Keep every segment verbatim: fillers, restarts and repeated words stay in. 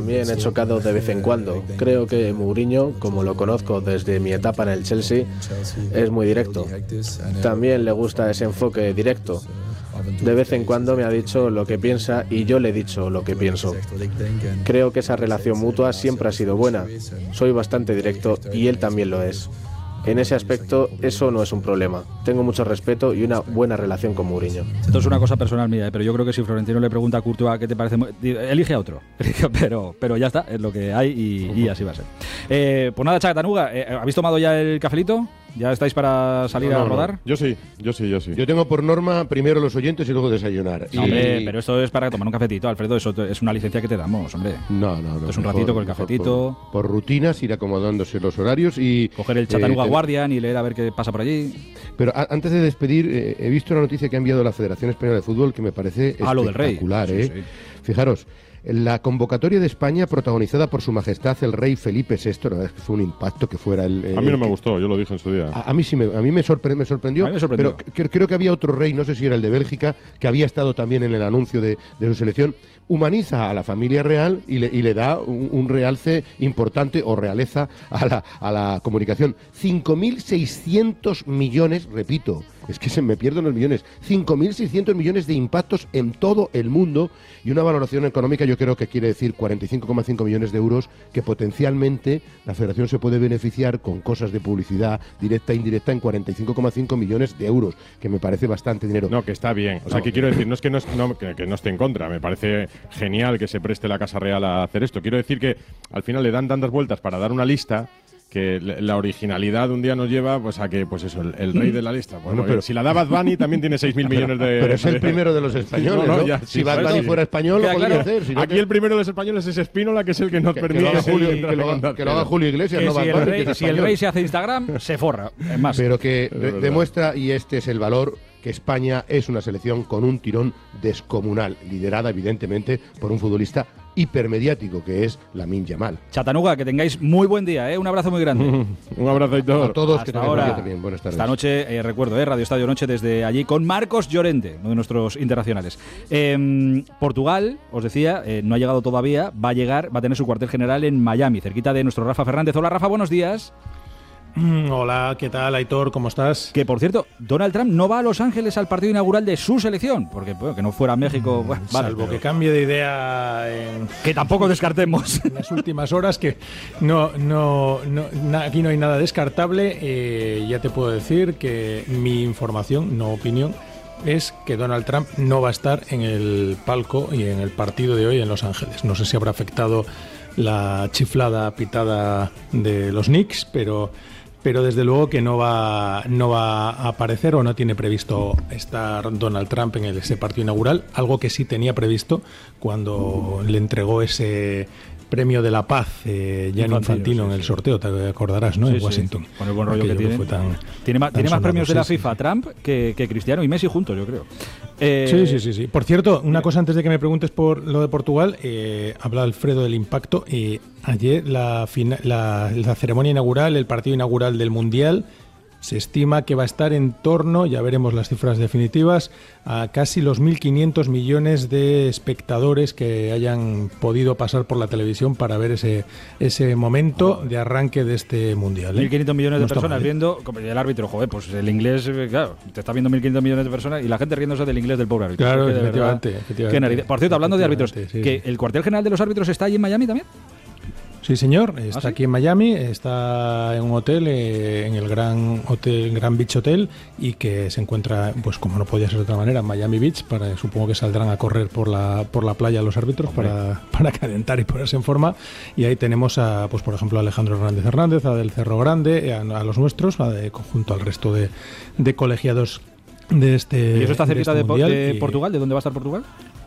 también he chocado de vez en cuando. Creo que Mourinho, como lo conozco desde mi etapa en el Chelsea, es muy directo. También le gusta ese enfoque directo. De vez en cuando me ha dicho lo que piensa y yo le he dicho lo que pienso. Creo que esa relación mutua siempre ha sido buena. Soy bastante directo y él también lo es. En ese aspecto, eso no es un problema. Tengo mucho respeto y una buena relación con Mourinho. Esto es una cosa personal mía, ¿eh? Pero yo creo que si Florentino le pregunta a Courtois qué te parece, elige a otro. pero, pero ya está, es lo que hay y, y así va a ser. Eh, pues nada, Chatanuga, eh, ¿habéis tomado ya el cafelito? ¿Ya estáis para salir no, no, a rodar? No. Yo sí, yo sí, yo sí. Yo tengo por norma primero los oyentes y luego desayunar. No, y... hombre, pero esto es para tomar un cafetito, Alfredo. Eso es una licencia que te damos, hombre. No, no, no. Esto es un ratito por, con el cafetito. Por, por, por rutinas, ir acomodándose los horarios y... Coger el Chattanooga eh, Guardian y leer a ver qué pasa por allí. Pero a, antes de despedir, eh, he visto una noticia que ha enviado la Federación Española de Fútbol que me parece ah, espectacular, lo del ¿eh? Rey. Sí, sí. Fijaros. La convocatoria de España, protagonizada por su majestad el rey Felipe sexto, la verdad es que fue un impacto que fuera el... Eh, a mí no me que, gustó, yo lo dije en su día. A, a mí sí me, a mí me, sorpre, me, sorprendió, a mí me sorprendió, pero que, creo que había otro rey, no sé si era el de Bélgica, que había estado también en el anuncio de, de su selección. Humaniza a la familia real y le, y le da un, un realce importante o realeza a la, a la comunicación. cinco mil seiscientos millones, repito, es que se me pierden los millones, cinco mil seiscientos millones de impactos en todo el mundo y una valoración económica, yo creo que quiere decir cuarenta y cinco coma cinco millones de euros que potencialmente la Federación se puede beneficiar con cosas de publicidad directa e indirecta en cuarenta y cinco coma cinco millones de euros, que me parece bastante dinero. No, que está bien. O sea, no. que quiero decir, no es que no, no, que, que no esté en contra, me parece genial que se preste la Casa Real a hacer esto. Quiero decir que al final le dan tantas vueltas para dar una lista que la originalidad un día nos lleva pues a que, pues eso, el, el rey de la lista. Bueno, bueno, pero si la da Bad Bunny también tiene seis mil millones de... Pero es el primero de los españoles, ¿no? no, no ya, si sí, Bad Bunny sí. fuera español, Queda lo podría claro, hacer. Si no aquí te... el primero de los españoles es Espínola, que es el que nos que, permite... Que lo haga Julio, que lo haga, que lo haga Julio Iglesias, que no si Bad el Bunny, rey, que es si el rey se hace Instagram, se forra. Es más. Pero que de, demuestra, y este es el valor, que España es una selección con un tirón descomunal, liderada evidentemente por un futbolista hipermediático que es Lamine Yamal. Chatanuga, que tengáis muy buen día, ¿eh? Un abrazo muy grande. Un abrazo a todos. A todos. Hasta que tengan ahora. buen día también. Buenas tardes. Esta noche, eh, recuerdo, eh, Radio Estadio Noche desde allí con Marcos Llorente, uno de nuestros internacionales. Eh, Portugal, os decía, eh, no ha llegado todavía, va a llegar, va a tener su cuartel general en Miami, cerquita de nuestro Rafa Fernández. Hola Rafa, buenos días. Hola, ¿qué tal, Aitor? ¿Cómo estás? Que, por cierto, Donald Trump no va a Los Ángeles al partido inaugural de su selección, porque bueno, que no fuera a México... Bueno, vale, Salvo pero... que cambie de idea en... Que tampoco descartemos. En las últimas horas, que no, no, no na, aquí no hay nada descartable. Eh, ya te puedo decir que mi información, no opinión, es que Donald Trump no va a estar en el palco y en el partido de hoy en Los Ángeles. No sé si habrá afectado la chiflada pitada de los Knicks, pero... pero desde luego que no va no va a aparecer o no tiene previsto estar Donald Trump en el, ese partido inaugural, algo que sí tenía previsto cuando le entregó ese premio de la paz eh, Gianni Infantino sí, en el sorteo, te acordarás, ¿no? Sí, en Washington. Sí. Con el buen rollo que tiene. Fue tan, tiene más, tan tiene más premios sí, de la sí. FIFA Trump que, que Cristiano y Messi juntos, yo creo. Eh, sí, sí, sí, sí. Por cierto, una cosa antes de que me preguntes por lo de Portugal, eh, habla Alfredo del impacto. Eh, ayer la, fina, la, la ceremonia inaugural, el partido inaugural del Mundial, se estima que va a estar en torno, ya veremos las cifras definitivas, a casi los mil quinientos millones de espectadores que hayan podido pasar por la televisión para ver ese ese momento de arranque de este Mundial. ¿eh? mil quinientos millones no de personas mal, ¿eh? viendo, como el árbitro, joder, pues el inglés, claro, te está viendo mil quinientos millones de personas y la gente riéndose del inglés del pobre árbitro. Claro, es que efectivamente, verdad, efectivamente. Por cierto, hablando de árbitros, sí, que sí. el cuartel general de los árbitros está allí en Miami también. Sí, señor, está ¿Ah, sí? aquí en Miami, está en un hotel, eh, en el Gran Hotel, Gran Beach Hotel, y que se encuentra, pues como no podía ser de otra manera, en Miami Beach. Para, supongo que saldrán a correr por la por la playa los árbitros para, para calentar y ponerse en forma. Y ahí tenemos a, pues por ejemplo, a Alejandro Hernández Hernández, a Del Cerro Grande, a, a los nuestros, a de, junto al resto de, de colegiados de este. ¿Y eso está cerquita de, este de, de y... Portugal? ¿De dónde va a estar Portugal?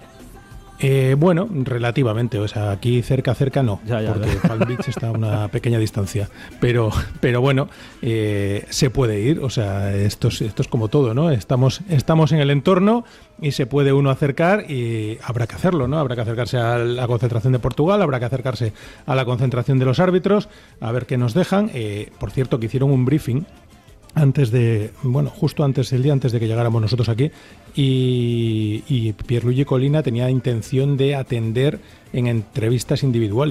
Eh, bueno, relativamente, o sea, aquí cerca, cerca no, ya, ya, porque ya. Palm Beach está a una pequeña distancia, pero, pero bueno, eh, se puede ir, o sea, esto es, esto es como todo, ¿no? Estamos, estamos en el entorno y se puede uno acercar y habrá que hacerlo, ¿no? Habrá que acercarse a la concentración de Portugal, habrá que acercarse a la concentración de los árbitros, a ver qué nos dejan. Eh, por cierto, que hicieron un briefing antes de, bueno, justo antes, el día antes de que llegáramos nosotros aquí, y, y Pierluigi Collina tenía intención de atender en entrevistas individuales